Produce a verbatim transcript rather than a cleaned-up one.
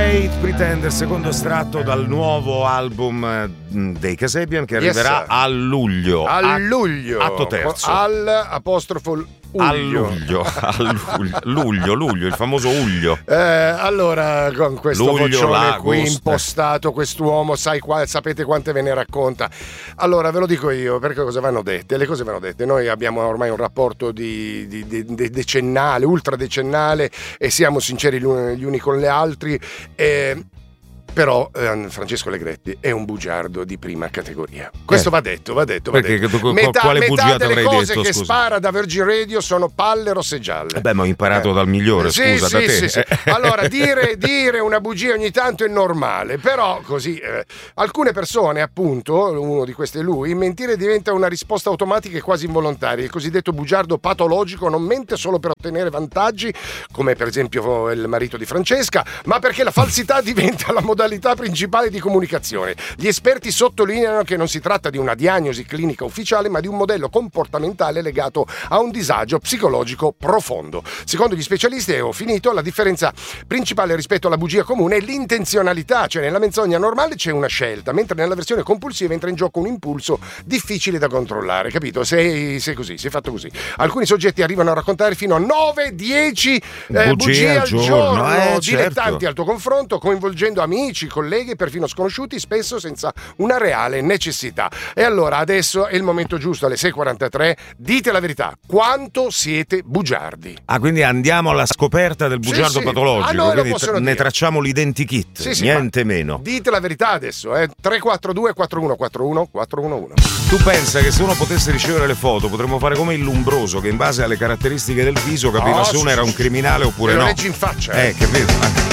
Great Pretender, secondo estratto dal nuovo album dei Kasabian che arriverà yes, a luglio. A luglio. Atto terzo. Al apostrofo a luglio, a luglio, luglio, luglio, il famoso Uglio. Eh, allora, con questo luglio, vocione qui impostato, quest'uomo, sai qua, sapete quante ve ne racconta. Allora, ve lo dico io, perché cosa vanno dette? Le cose vanno dette. Noi abbiamo ormai un rapporto di, di, di, di decennale, ultradecennale, e siamo sinceri gli uni con gli altri. E però eh, Francesco Allegretti è un bugiardo di prima categoria. Questo eh. va detto, va detto, va Perché, detto. Tu, metà, quale metà bugia delle avrei cose detto, che scusa. spara da Virgin Radio sono palle rosse e gialle. Eh beh, ma ho imparato eh. dal migliore, sì, scusa, sì, da te. Sì, sì. Allora, dire, dire una bugia ogni tanto è normale, però così eh, alcune persone, appunto, uno di questi è lui, mentire diventa una risposta automatica e quasi involontaria. Il cosiddetto bugiardo patologico non mente solo per ottenere vantaggi, come per esempio il marito di Francesca, ma perché la falsità diventa la modalità principale di comunicazione. Gli esperti sottolineano che non si tratta di una diagnosi clinica ufficiale, ma di un modello comportamentale legato a un disagio psicologico profondo. Secondo gli specialisti, e ho finito, la differenza principale rispetto alla bugia comune è l'intenzionalità, cioè nella menzogna normale c'è una scelta, mentre nella versione compulsiva entra in gioco un impulso difficile da controllare, capito? Sei, sei così, sei fatto così. Alcuni soggetti arrivano a raccontare fino a nove dieci eh, bugie, bugie al giorno, giorno eh, dilettanti certo. al tuo confronto, coinvolgendo amici, colleghi e perfino sconosciuti, spesso senza una reale necessità. E allora adesso è il momento giusto, alle sei e quarantatré, dite la verità, quanto siete bugiardi? Ah, quindi andiamo alla scoperta del bugiardo sì, sì. patologico, ah, quindi tra- ne tracciamo l'identikit, sì, sì, niente meno. Dite la verità adesso, eh? tre quattro due quattro uno quattro uno quattro uno uno. Tu pensa che se uno potesse ricevere le foto potremmo fare come il Lumbroso, che in base alle caratteristiche del viso capiva oh, se uno sì, era un criminale oppure no? no. Lo leggi in faccia, eh? Eh, capito?